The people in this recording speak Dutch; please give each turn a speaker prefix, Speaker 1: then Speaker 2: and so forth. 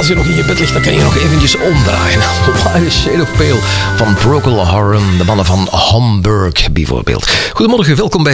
Speaker 1: als je nog in je bed ligt, dan kan je nog eventjes omdraaien. Why a Shade of Pale van Procol Harum, de mannen van Hamburg bijvoorbeeld. Goedemorgen, welkom bij